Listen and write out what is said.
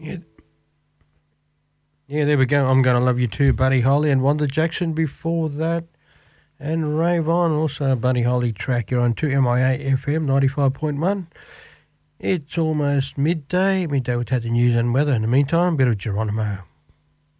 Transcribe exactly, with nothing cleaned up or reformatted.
Yeah. Yeah, there we go. I'm Gonna Love You Too, Buddy Holly and Wanda Jackson before that. And Rave On, also a Buddy Holly track. You're on two M I A F M ninety-five point one. It's almost midday. Midday we'll take the news and weather. In the meantime, a bit of Geronimo.